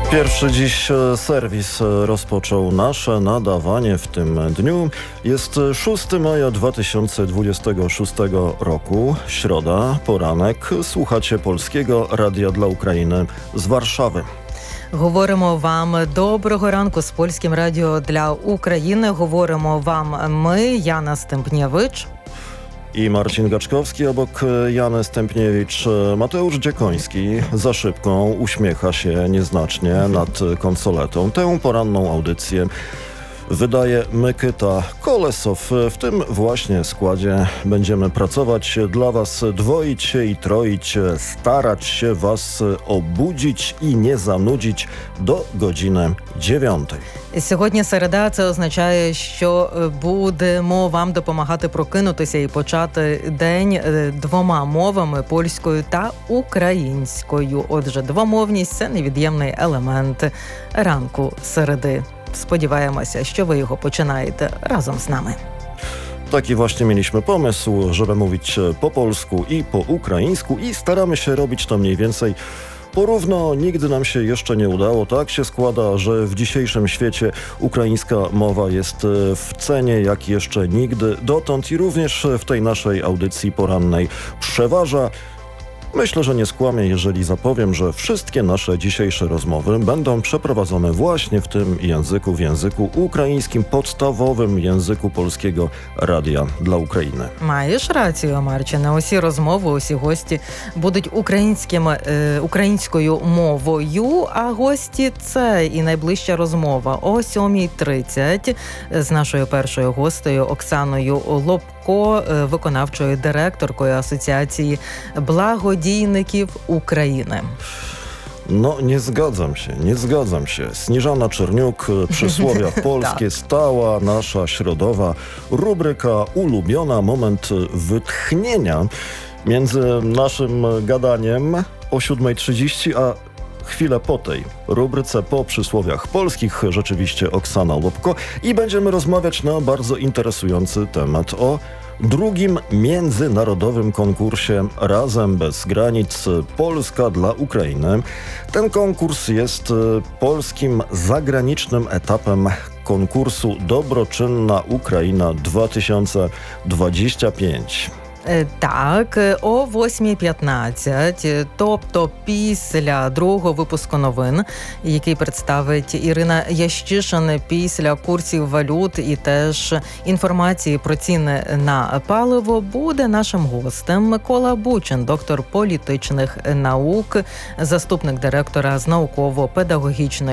Pierwszy dziś serwis rozpoczął nasze nadawanie w tym dniu. Jest 6 maja 2026 roku, środa, poranek. Słuchacie Polskiego Radia dla Ukrainy z Warszawy. Говоримо вам доброго ранку з Польським радіо для України. Говоримо вам ми, Яна Стемпнєвич. I Marcin Gaczkowski, obok Jany Stępniewicz. Mateusz Dziekoński za szybką uśmiecha się nieznacznie nad konsoletą. Tę poranną audycję wydaje Mykyta Kolesow. W tym właśnie składzie będziemy pracować dla Was, dwoić się i troić, starać się Was obudzić i nie zanudzić do godziny 9. Сьогодні середа, це означає, що будемо вам допомагати прокинутися і почати день двома мовами – польською та українською. Отже, двомовність – це невід'ємний елемент ранку середи. Spodziewajmy, że wy go poczynajcie razem z nami. Taki właśnie mieliśmy pomysł, żeby mówić po polsku i po ukraińsku i staramy się robić to mniej więcej porówno. Nigdy nam się jeszcze nie udało. Tak się składa, że w dzisiejszym świecie ukraińska mowa jest w cenie jak jeszcze nigdy dotąd i również w tej naszej audycji porannej przeważa. Myślę, że nie skłamię, jeżeli zapowiem, że wszystkie nasze dzisiejsze rozmowy będą przeprowadzone właśnie в języku українським, podstawowym języku Polskiego Radia dla України. Маєш рацію, Марчине. Усі розмови, усі гості будуть українською мовою, а гості – це і найближча розмова о 7:30 з нашою першою гостею Оксаною Лобко, виконавчою директоркою Асоціації благодійників України. No, nie zgadzam się. Sniżana Czerniuk, przysłowia polskie, stała nasza środowa rubryka ulubiona, moment wytchnienia między naszym gadaniem o 7:30, a chwilę po tej rubryce, po przysłowiach polskich, rzeczywiście Oksana Łopko i będziemy rozmawiać na bardzo interesujący temat o drugim międzynarodowym konkursie Razem bez granic Polska dla Ukrainy. Ten konkurs jest polskim zagranicznym etapem konkursu Dobroczynna Ukraina 2025. Так, о 8:15, тобто після другого випуску новин, який представить Ірина Ящишин після курсів валют і теж інформації про ціни на паливо, буде нашим гостем Микола Бучин, доктор політичних наук, заступник директора з науково-педагогічної